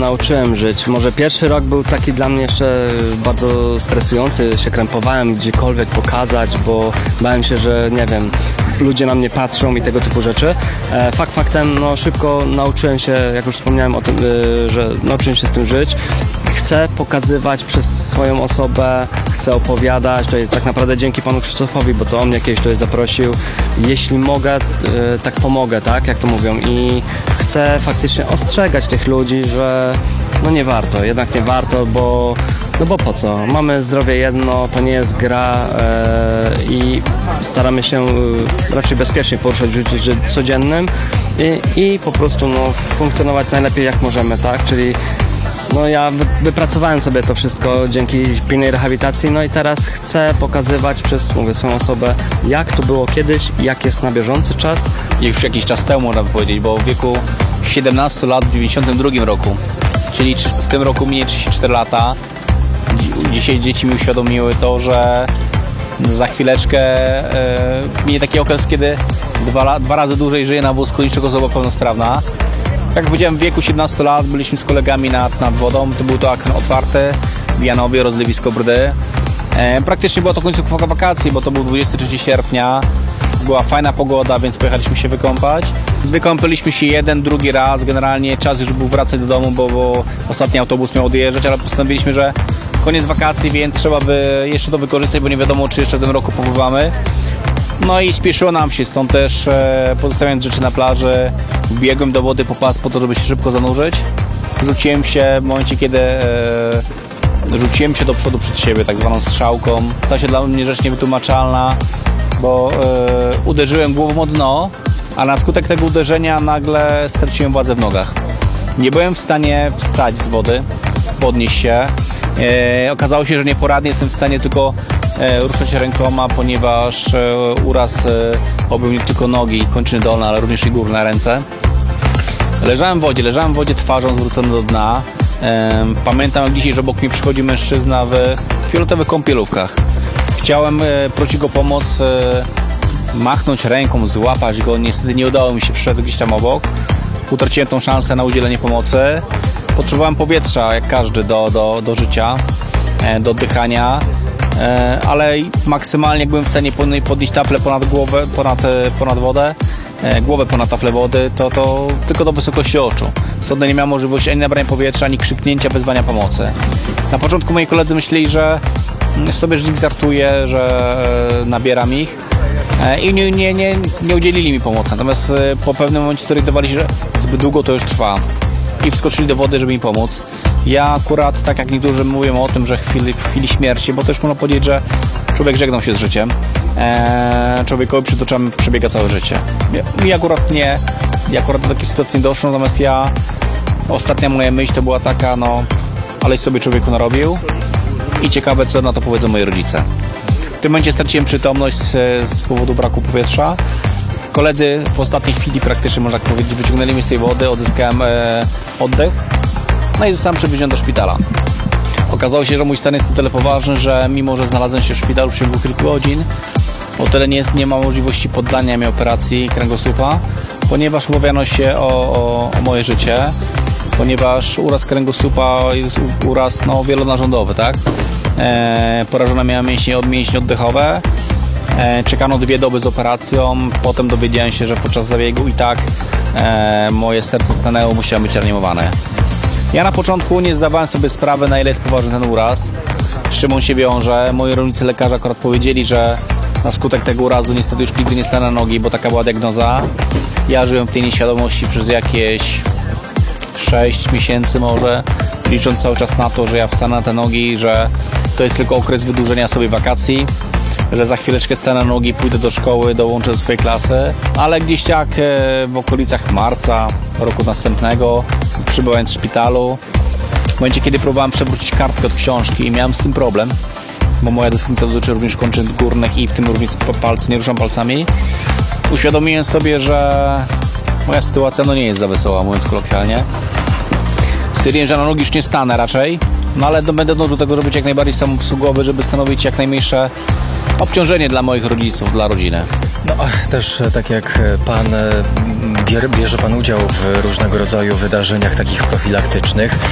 nauczyłem żyć. Może pierwszy rok był taki dla mnie jeszcze bardzo stresujący, się krępowałem gdziekolwiek pokazać, bo bałem się, że nie wiem, ludzie na mnie patrzą i tego typu rzeczy. Fakt faktem, no szybko nauczyłem się, jak już wspomniałem o tym, że nauczyłem się z tym żyć. Chcę pokazywać przez swoją osobę, chcę opowiadać, tutaj tak naprawdę dzięki panu Krzysztofowi, bo to on mnie kiedyś tutaj zaprosił. Jeśli mogę, tak pomogę, tak, jak to mówią, i chcę faktycznie ostrzegać tych ludzi, że no nie warto, jednak nie warto, bo no bo po co? Mamy zdrowie jedno, to nie jest gra i staramy się raczej bezpiecznie poruszać w życiu codziennym i po prostu no, funkcjonować najlepiej jak możemy, tak? Czyli no ja wypracowałem sobie to wszystko dzięki pilnej rehabilitacji, no i teraz chcę pokazywać przez, mówię, swoją osobę, jak to było kiedyś, jak jest na bieżący czas. Już jakiś czas temu można by powiedzieć, bo w wieku 17 lat w 92 roku, czyli w tym roku minie 34 lata. Dzisiaj dzieci mi uświadomiły to, że za chwileczkę minie taki okres, kiedy dwa razy dłużej żyję na wózku niż osoba pełnosprawna. Jak powiedziałem, w wieku 17 lat byliśmy z kolegami nad wodą. To był to akwen otwarty w Janowie, rozlewisko Brdy. Praktycznie była to końcówka wakacji, bo to był 23 sierpnia. Była fajna pogoda, więc pojechaliśmy się wykąpać. Wykąpiliśmy się jeden, drugi raz. Generalnie czas już był wracać do domu, bo ostatni autobus miał odjeżdżać, ale postanowiliśmy, że koniec wakacji, więc trzeba by jeszcze to wykorzystać, bo nie wiadomo, czy jeszcze w tym roku popływamy. No i spieszyło nam się, stąd też pozostawiając rzeczy na plaży, biegłem do wody po pas po to, żeby się szybko zanurzyć. Rzuciłem się w momencie, kiedy rzuciłem się do przodu przed siebie, tak zwaną strzałką. Stała się dla mnie rzecz niewytłumaczalna, bo uderzyłem głową o dno, a na skutek tego uderzenia nagle straciłem władzę w nogach. Nie byłem w stanie wstać z wody, podnieść się. Okazało się, że nieporadnie jestem w stanie tylko ruszać rękoma, ponieważ uraz objął nie tylko nogi i kończyny dolne, ale również i górne ręce. Leżałem w wodzie twarzą zwrócony do dna. Pamiętam jak dzisiaj, że obok mnie przychodził mężczyzna w fioletowych kąpielówkach. Chciałem prosić go o pomoc, machnąć ręką, złapać go. Niestety nie udało mi się, przyszedł gdzieś tam obok. Utraciłem tą szansę na udzielenie pomocy. Potrzebowałem powietrza, jak każdy, do życia, do oddychania, ale maksymalnie jak byłem w stanie podnieść taflę ponad głowę, ponad wodę, głowę ponad taflę wody, to tylko do wysokości oczu. Stąd nie miałem możliwości ani nabrania powietrza, ani krzyknięcia, wezwania pomocy. Na początku moi koledzy myśleli, że sobie z nich żartuję, że nabieram ich i nie udzielili mi pomocy. Natomiast po pewnym momencie zorientowali się, że zbyt długo to już trwa i wskoczyli do wody, żeby mi pomóc. Ja akurat, tak jak niektórzy mówią o tym, że w chwili śmierci, bo też można powiedzieć, że człowiek żegnał się z życiem, człowiekowi przed oczami przebiega całe życie. Ja akurat nie, akurat do takiej sytuacji nie doszło, natomiast ostatnia moja myśl to była taka, no, aleś sobie człowieku narobił i ciekawe, co na to powiedzą moi rodzice. W tym momencie straciłem przytomność z powodu braku powietrza. Koledzy w ostatniej chwili praktycznie, można tak powiedzieć, wyciągnęli mnie z tej wody, odzyskałem oddech, no i zostałem przewieziony do szpitala. Okazało się, że mój stan jest na tyle poważny, że mimo, że znalazłem się w szpitalu w ciągu kilku godzin, o tyle nie ma możliwości poddania mi operacji kręgosłupa, ponieważ obawiano się o moje życie, ponieważ uraz kręgosłupa jest uraz wielonarządowy, tak? Porażone miałem mięśnie oddechowe. Czekano 2 doby z operacją, potem dowiedziałem się, że podczas zabiegu i tak moje serce stanęło, musiałem być reanimowane. Ja na początku nie zdawałem sobie sprawy, na ile jest poważny ten uraz, z czym on się wiąże. Moi rolnicy lekarze akurat powiedzieli, że na skutek tego urazu niestety już nigdy nie stanę na nogi, bo taka była diagnoza. Ja żyłem w tej nieświadomości przez jakieś 6 miesięcy może, licząc cały czas na to, że ja wstanę na te nogi, że to jest tylko okres wydłużenia sobie wakacji, że za chwileczkę stanę na nogi, pójdę do szkoły, dołączę do swojej klasy, ale gdzieś tak w okolicach marca roku następnego, przybywając w szpitalu, w momencie kiedy próbowałem przewrócić kartkę od książki i miałem z tym problem, bo moja dysfunkcja dotyczy również kończyn górnych i w tym również palce, nie ruszam palcami, uświadomiłem sobie, że moja sytuacja nie jest za wesoła, mówiąc kolokwialnie. Stwierdziłem, że na nogi już nie stanę raczej, no ale będę dążył do tego, żeby być jak najbardziej samoobsługowy, żeby stanowić jak najmniejsze obciążenie dla moich rodziców, dla rodziny. No, też tak jak pan bierze pan udział w różnego rodzaju wydarzeniach takich profilaktycznych.